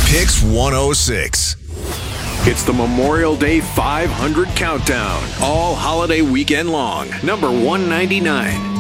Picks 106. It's the Memorial Day 500 countdown, all holiday weekend long. Number 199.